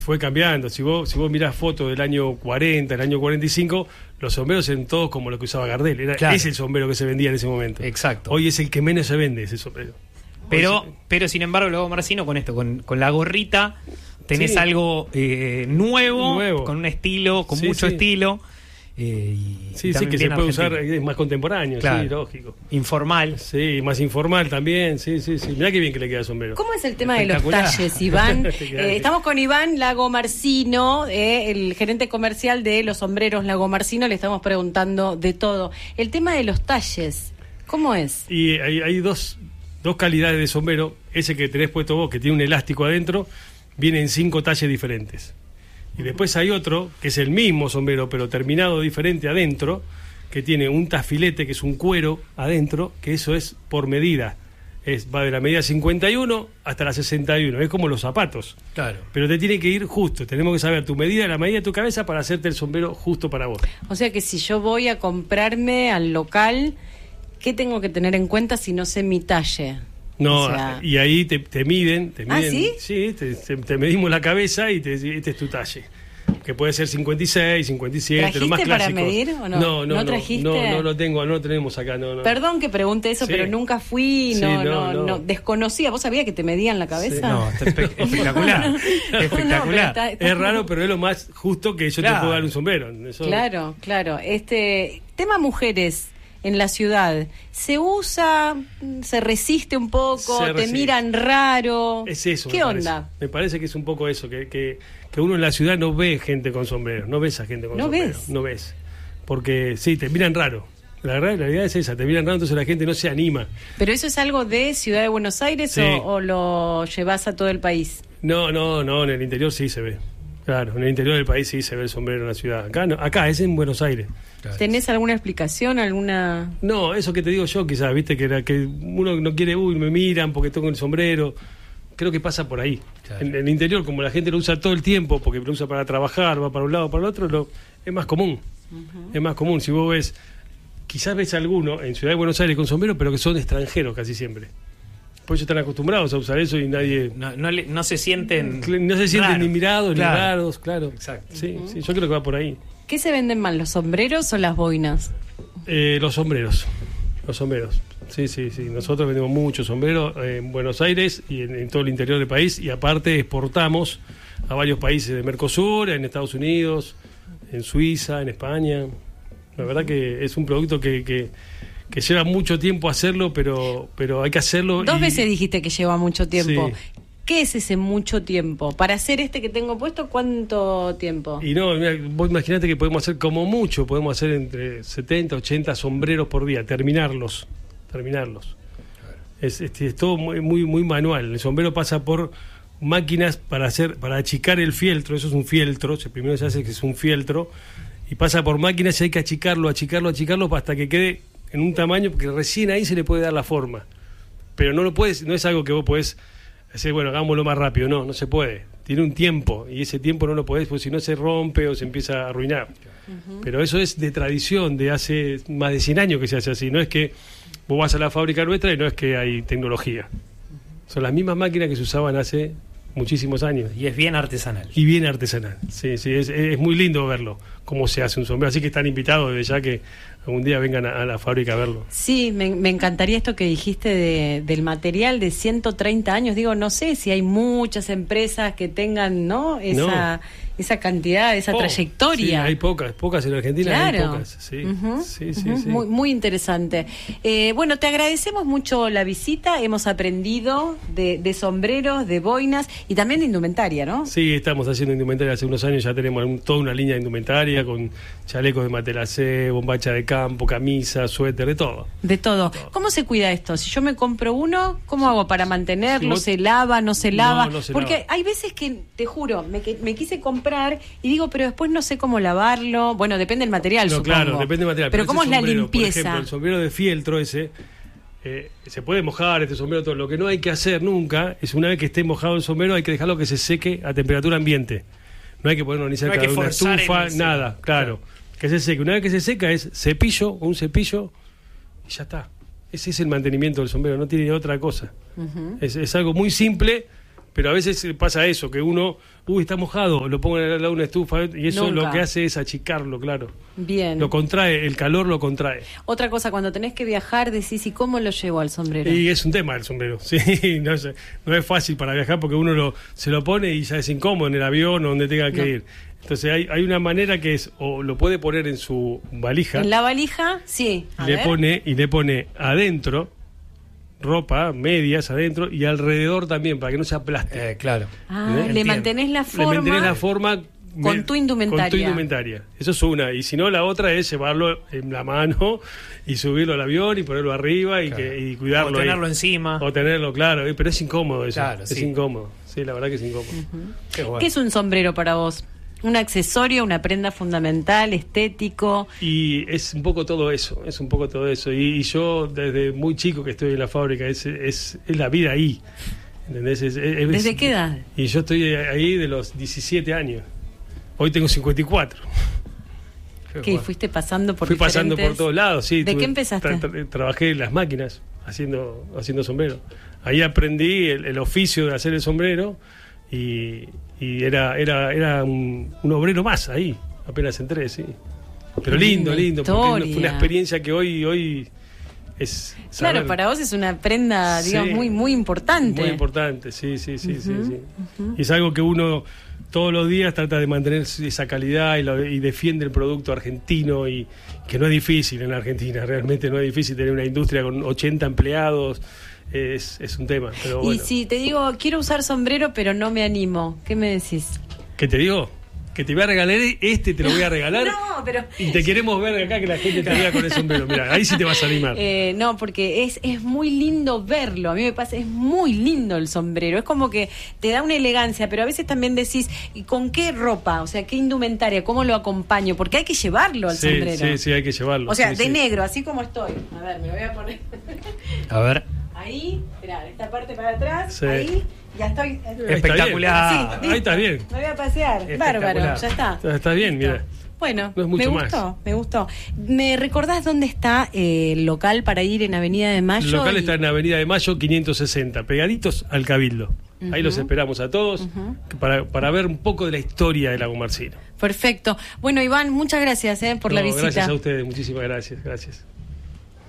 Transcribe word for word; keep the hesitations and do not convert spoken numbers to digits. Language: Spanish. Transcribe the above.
Fue cambiando. Si vos, si vos mirás fotos del año cuarenta, del año cuarenta y cinco, los sombreros eran todos como lo que usaba Gardel. Era claro. ese el sombrero que se vendía en ese momento. Exacto. Hoy es el que menos se vende, ese sombrero. Pero, Hoy, pero sin embargo, luego Marcino, con esto, con, con la gorrita, tenés sí. algo eh, nuevo, nuevo, con un estilo, con sí, mucho sí. estilo. Eh, y, sí, y sí, que se puede argentino. usar, es más contemporáneo, claro. sí, lógico. Informal. Sí, más informal también, sí, sí, sí. Mirá qué bien que le queda el sombrero. ¿Cómo es el tema de los talles, Iván? eh, estamos con Iván Lagomarsino, eh, el gerente comercial de los sombreros Lagomarsino, le estamos preguntando de todo. El tema de los talles, ¿cómo es? Y hay, hay dos, dos calidades de sombrero. Ese que tenés puesto vos, que tiene un elástico adentro, viene en cinco talles diferentes. Y después hay otro, que es el mismo sombrero, pero terminado diferente adentro, que tiene un tafilete, que es un cuero adentro, que eso es por medida. Es, va de la medida cincuenta y uno hasta la sesenta y uno. Es como los zapatos. Claro. Pero te tiene que ir justo. Tenemos que saber tu medida, la medida de tu cabeza, para hacerte el sombrero justo para vos. O sea que si yo voy a comprarme al local, ¿qué tengo que tener en cuenta si no sé mi talle? No, o sea... y ahí te, te miden, te miden. ¿Ah, sí? Sí, te, te, te medimos la cabeza y te, este es tu talle. Que puede ser cincuenta y seis, cincuenta y siete, lo más ¿Trajiste clásico. para medir o no? No, no, ¿No no, trajiste? no, no lo tengo, no lo tenemos acá, no, no. Perdón que pregunte eso, Sí. pero nunca fui, Sí, no, no, no, no. no, desconocía. ¿Vos sabías que te medían la cabeza? No, está espe- espectacular. No, pero espectacular. está- está- Es raro, pero es lo más justo que yo Claro. te puedo dar un sombrero. Eso- Claro, claro. Este tema mujeres en la ciudad, ¿se usa, se resiste un poco, Se te resiste. miran raro? Es eso. ¿Qué me onda? Parece. Me parece que es un poco eso, que, que, que uno en la ciudad no ve gente con sombrero, no ves a gente con ¿No sombrero. ves? No ves. Porque sí, te miran raro. La verdad, la realidad es esa, te miran raro, entonces la gente no se anima. ¿Pero eso es algo de Ciudad de Buenos Aires Sí. o, o lo llevas a todo el país? No, no, no, en el interior sí se ve. Claro, en el interior del país sí se ve el sombrero en la ciudad. Acá no, acá es en Buenos Aires. Claro. ¿Tenés alguna explicación, alguna...? No, eso que te digo yo quizás, viste, que, era, que uno no quiere, uy, me miran porque tengo el sombrero. Creo que pasa por ahí. Claro. En, en el interior, como la gente lo usa todo el tiempo, porque lo usa para trabajar, va para un lado, para el otro, lo, es más común. Uh-huh. Es más común. Si vos ves, quizás ves alguno en Ciudad de Buenos Aires con sombrero, pero que son extranjeros casi siempre. Por eso están acostumbrados a usar eso y nadie... No, no, le- no se sienten... No se sienten raros. ni mirados, Claro. ni raros, claro. Exacto. Sí, uh-huh. sí, yo creo que va por ahí. ¿Qué se venden más, los sombreros o las boinas? Eh, los sombreros. Los sombreros. Sí, sí, sí. Nosotros vendemos muchos sombreros en Buenos Aires y en, en todo el interior del país, y aparte exportamos a varios países de Mercosur, en Estados Unidos, en Suiza, en España. La verdad que es un producto que, que, que lleva mucho tiempo hacerlo, pero, pero hay que hacerlo. Dos y... veces dijiste que lleva mucho tiempo. Sí. ¿Qué es ese mucho tiempo? Para hacer este que tengo puesto, ¿cuánto tiempo? Y no, mira, vos imaginate que podemos hacer como mucho, podemos hacer entre setenta, ochenta sombreros por día, terminarlos, terminarlos. Claro. Es, es, es todo muy, muy, muy manual. El sombrero pasa por máquinas para hacer, para achicar el fieltro, eso es un fieltro, primero se hace que es un fieltro, y pasa por máquinas y hay que achicarlo, achicarlo, achicarlo hasta que quede en un tamaño, porque recién ahí se le puede dar la forma. Pero no lo puedes, no es algo que vos podés decir, bueno, hagámoslo más rápido, no, no se puede. Tiene un tiempo, y ese tiempo no lo podés, porque si no se rompe o se empieza a arruinar. Uh-huh. Pero eso es de tradición, de hace más de cien años que se hace así. No es que vos vas a la fábrica nuestra y no es que hay tecnología. Uh-huh. Son las mismas máquinas que se usaban hace muchísimos años. Y es bien artesanal. Y bien artesanal, sí, sí, es, es muy lindo verlo, cómo se hace un sombrero. Así que están invitados desde ya que algún día vengan a, a la fábrica a verlo. Sí, me, me encantaría esto que dijiste de, del material de ciento treinta años. Digo, no sé si hay muchas empresas que tengan, ¿no? Esa, no. esa cantidad, esa oh, trayectoria. Sí, hay pocas, pocas en Argentina, claro. hay pocas. Sí, uh-huh, sí, sí, uh-huh. sí. Muy, muy interesante. Eh, bueno, te agradecemos mucho la visita. Hemos aprendido de, de sombreros, de boinas y también de indumentaria, ¿no? Sí, estamos haciendo indumentaria hace unos años. Ya tenemos un, toda una línea de indumentaria con chalecos de Matelassé, bombacha de campo, camisa, suéter, de todo. De todo. de todo. ¿Cómo se cuida esto? Si yo me compro uno, ¿cómo hago para mantenerlo? Si vos... ¿Se lava, no se lava? No, no se Porque lava. Hay veces que, te juro, me, me quise comprar y digo, pero después no sé cómo lavarlo. Bueno, depende del material, no, supongo. Claro, depende del material. Pero, pero ¿cómo es la sombrero, limpieza? Por ejemplo, el sombrero de fieltro ese, eh, se puede mojar este sombrero, todo. Lo que no hay que hacer nunca es, una vez que esté mojado el sombrero, hay que dejarlo que se seque a temperatura ambiente. No hay que ponerlo ni cerca no de una estufa, nada, claro. claro. Que se seque. Una vez que se seca es cepillo, un cepillo, y ya está. Ese es el mantenimiento del sombrero, no tiene otra cosa. Uh-huh. es, es algo muy simple, pero a veces pasa eso, que uno, uy, está mojado, lo pongo al lado de una estufa, y eso Nunca. lo que hace es achicarlo, claro. Bien. Lo contrae, el calor lo contrae. Otra cosa, cuando tenés que viajar, decís, ¿y cómo lo llevo al sombrero? Y es un tema el sombrero, sí, no, sé, no es fácil para viajar porque uno lo, se lo pone y ya es incómodo en el avión o donde tenga que No. ir. Entonces hay, hay una manera que es, o lo puede poner en su valija, ¿En la valija? Sí. A y le ver. pone, y le pone adentro, ropa, medias adentro, y alrededor también, para que no se aplaste. Eh, claro. Ah, ¿Entendés? le mantenés la forma. Le mantenés la forma con me- tu indumentaria. Con tu indumentaria. Eso es una. Y si no, la otra es llevarlo en la mano y subirlo al avión y ponerlo arriba y, Claro. que, y cuidarlo. O tenerlo ahí. encima. O tenerlo, claro. eh, Pero es incómodo eso. Claro, es sí. incómodo. Sí, la verdad que es incómodo. Qué bueno. ¿Qué es un sombrero para vos? ¿Un accesorio, una prenda fundamental, estético? Y es un poco todo eso, es un poco todo eso. Y, y yo desde muy chico que estoy en la fábrica, es, es, es la vida ahí. ¿Entendés? Es- es- ¿Desde es- qué edad? Y yo estoy ahí de los diecisiete años. Hoy tengo cincuenta y cuatro. Qué Que bueno. fuiste pasando por Fui pasando por diferentes- todos lados, sí. ¿De tuve- qué empezaste? tra- tra- trabajé en las máquinas haciendo haciendo sombrero. Ahí aprendí el, el oficio de hacer el sombrero y, y era era era un, un obrero más ahí, apenas entré, sí. Pero Qué lindo, linda lindo, porque historia. fue una experiencia que hoy hoy es Claro, saber- para vos es una prenda, digamos, Sí. muy muy importante. Muy importante, sí, sí, sí, sí, sí. Y es algo que uno todos los días trata de mantener esa calidad y, lo- y defiende el producto argentino, y que no es difícil en Argentina, realmente no es difícil tener una industria con ochenta empleados, es, es un tema. Pero Y bueno. si te digo, quiero usar sombrero, pero no me animo, ¿qué me decís? ¿Qué te digo? Que te voy a regalar este, te lo voy a regalar. No, pero... Y te queremos ver acá que la gente te vea con el sombrero. Mira, ahí sí te vas a animar. Eh, no, porque es, es muy lindo verlo. A mí me pasa, es muy lindo el sombrero. Es como que te da una elegancia, pero a veces también decís, ¿y con qué ropa? O sea, ¿qué indumentaria? ¿Cómo lo acompaño? Porque hay que llevarlo al Sí, sombrero. sí, sí, hay que llevarlo. O sea, sí, de sí. negro, así como estoy. A ver, me lo voy a poner A ver. ahí. Esperá, esta parte para atrás. Sí. Ahí. Ya estoy. Ahí está bien. Espectacular. Sí, listo. Ahí está bien. Me voy a pasear. Espectacular. Bárbaro, ya está. Está- está bien, Listo. mira. Bueno, No es mucho me más. gustó, me gustó. ¿Me recordás dónde está eh, el local para ir en Avenida de Mayo? El local Y- está en Avenida de Mayo quinientos sesenta, pegaditos al Cabildo. Ahí los esperamos a todos para, para ver un poco de la historia de Lago Marcino. Perfecto. Bueno, Iván, muchas gracias eh, por la No, visita. Gracias a ustedes, muchísimas gracias, gracias.